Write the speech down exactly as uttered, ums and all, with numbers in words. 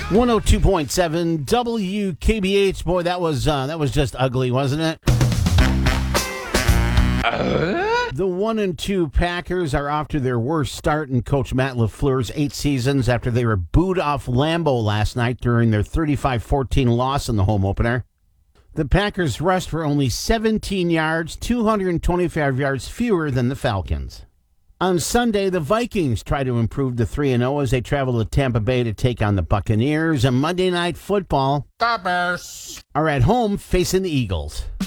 one oh two point seven W K B H. Boy, that was uh, that was just ugly, wasn't it? Uh? The one and two Packers are off to their worst start in Coach Matt LaFleur's eight seasons after they were booed off Lambeau last night during their thirty-five fourteen loss in the home opener. The Packers rushed for only seventeen yards, two hundred twenty-five yards fewer than the Falcons. On Sunday, the Vikings try to improve to three and oh as they travel to Tampa Bay to take on the Buccaneers. And Monday Night Football, the Bears are at home facing the Eagles.